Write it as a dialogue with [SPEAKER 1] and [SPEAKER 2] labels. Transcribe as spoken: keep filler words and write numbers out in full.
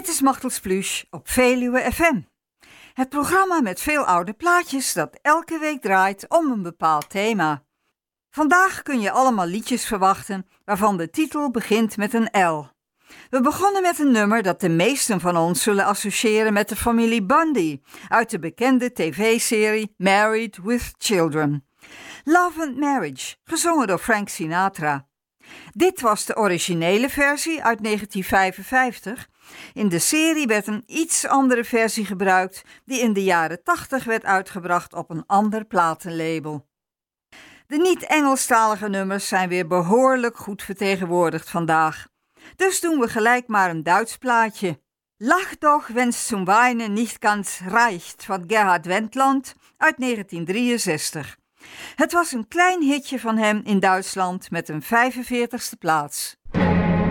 [SPEAKER 1] Dit is Machtelsplush op Veluwe F M. Het programma met veel oude plaatjes dat elke week draait om een bepaald thema. Vandaag kun je allemaal liedjes verwachten waarvan de titel begint met een L. We begonnen met een nummer dat de meesten van ons zullen associëren met de familie Bundy uit de bekende tv-serie Married with Children. Love and Marriage, gezongen door Frank Sinatra. Dit was de originele versie uit negentien vijfenvijftig. In de serie werd een iets andere versie gebruikt die in de jaren tachtig werd uitgebracht op een ander platenlabel. De niet-Engelstalige nummers zijn weer behoorlijk goed vertegenwoordigd vandaag. Dus doen we gelijk maar een Duits plaatje. Lach doch, wenn's zum Weinen nicht ganz reicht van Gerhard Wendland uit negentien drieënzestig. Het was een klein hitje van hem in Duitsland met een vijfenveertigste plaats.